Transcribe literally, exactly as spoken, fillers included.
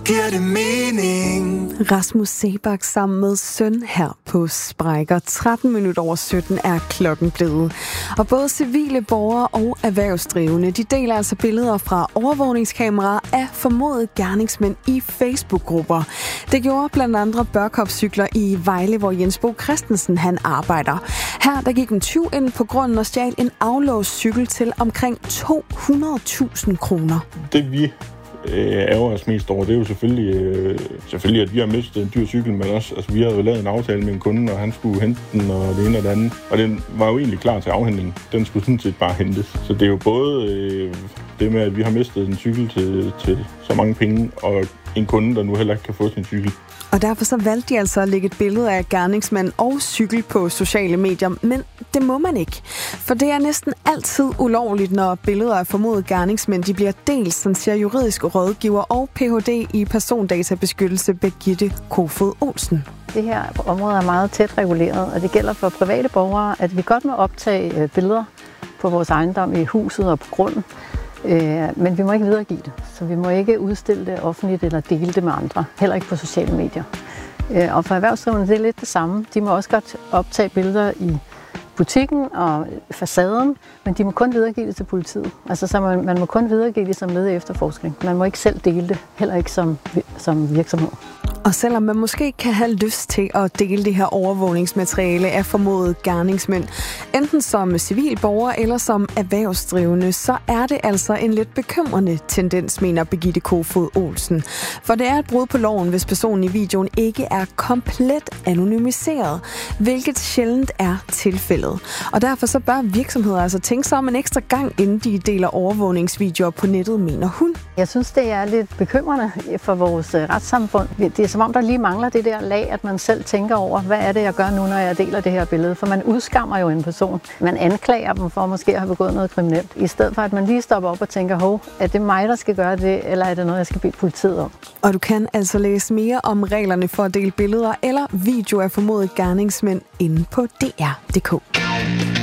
giver det mening. Rasmus Seebach sammen med søn her på Sprækker. tretten minutter over sytten er klokken blevet. Og både civile borgere og erhvervsdrivende, de deler altså billeder fra overvågningskameraer af formodede gerningsmænd i Facebook-grupper. Det gjorde blandt andre Børkop-cykler i Vejle, hvor Jens Bo Christensen han arbejder. Her der gik en tyv ind på grunden og stjal en aflåst cykel til omkring to hundrede tusind kroner. Det vi ærger os mest over, det er jo selvfølgelig, øh, selvfølgelig, at vi har mistet en dyr cykel, men også, altså vi havde jo lavet en aftale med en kunde, og han skulle hente den, og det ene og det andet. Og den var jo egentlig klar til afhentning. Den skulle sådan set bare hentes. Så det er jo både øh, det med, at vi har mistet en cykel til, til så mange penge, og en kunde, der nu heller ikke kan få sin cykel. Og derfor så valgte de altså at lægge et billede af gerningsmand og cykel på sociale medier, men det må man ikke. For det er næsten altid ulovligt, når billeder af formodede gerningsmænd de bliver delt, som siger juridisk rådgiver og P H D i persondatabeskyttelse Birgitte Kofod Olsen. Det her område er meget tæt reguleret, og det gælder for private borgere, at vi godt må optage billeder på vores ejendom i huset og på grunden. Men vi må ikke videregive det, så vi må ikke udstille det offentligt eller dele det med andre, heller ikke på sociale medier. Og for erhvervsdrivende det er lidt det samme. De må også godt optage billeder i butikken og facaden, men de må kun videregive det til politiet. Altså så man, man må kun videregive det som led i efterforskning. Man må ikke selv dele det, heller ikke som, som virksomhed. Og selvom man måske kan have lyst til at dele det her overvågningsmateriale af formodede gerningsmænd, enten som civilborger eller som erhvervsdrivende, så er det altså en lidt bekymrende tendens, mener Birgitte Kofod Olsen. For det er et brud på loven, hvis personen i videoen ikke er komplet anonymiseret, hvilket sjældent er tilfældet. Og derfor så bør virksomheder altså tænke sig om en ekstra gang, inden de deler overvågningsvideoer på nettet, mener hun. Jeg synes, det er lidt bekymrende for vores retssamfund. Det er som om, der lige mangler det der lag, at man selv tænker over, hvad er det, jeg gør nu, når jeg deler det her billede? For man udskammer jo en person. Man anklager dem for måske at have begået noget kriminelt. I stedet for, at man lige stopper op og tænker, hov, er det mig, der skal gøre det, eller er det noget, jeg skal bede politiet om? Og du kan altså læse mere om reglerne for at dele billeder eller videoer af formodede gerningsmænd inde på D R punktum d k.